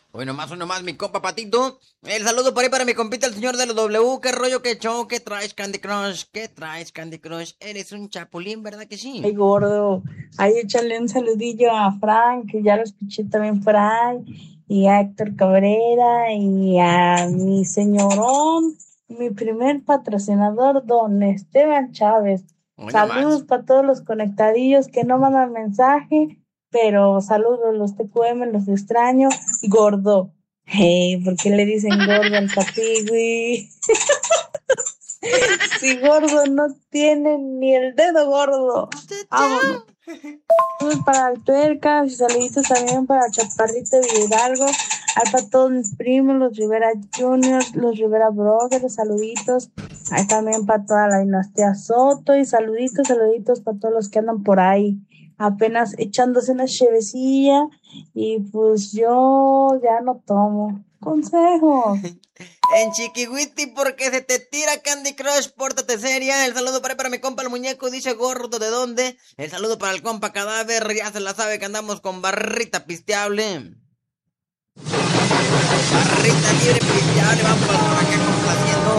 Hoy nomás, mi compa Patito. El saludo por ahí para mi compita, el señor de los W. ¿Qué rollo, qué show? ¿Qué traes, Candy Crush? ¿Qué traes, Candy Crush? Eres un chapulín, ¿verdad que Ay, sí? gordo. Ahí échale un saludillo a Frank, que ya lo escuché también por ahí, y a Héctor Cabrera, y a mi señorón, mi primer patrocinador, don Esteban Chávez. Hoy Saludos nomás. para todos los conectadillos que no mandan mensaje, pero saludos los TQM, los extraño. Gordo. Hey, ¿por qué le dicen gordo al Catigui? Si gordo no tiene ni el dedo gordo. Vámonos. Saludos para el Tuercas y saluditos también para Chaparrito de Hidalgo, ahí para todos mis primos, los Rivera Juniors, los Rivera Brothers, saluditos, ahí también para toda la dinastía Soto y saluditos para todos los que andan por ahí apenas echándose una chevecilla y pues yo ya no tomo. Consejos. En Chiquihuiti, porque se te tira Candy Crush, pórtate seria. El saludo para mi compa el muñeco, dice gordo, ¿de dónde? El saludo para el compa cadáver, ya se la sabe que andamos con barrita pisteable. Barrita libre pisteable, vamos acá complaciendo